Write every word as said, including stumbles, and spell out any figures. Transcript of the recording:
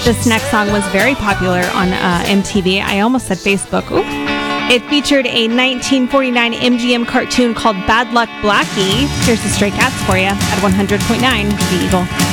This next song was very popular on uh, M T V. I almost said Facebook. Ooh. It featured a nineteen forty-nine M G M cartoon called Bad Luck Blackie. Here's the Stray Cats for you at one hundred point nine The Eagle.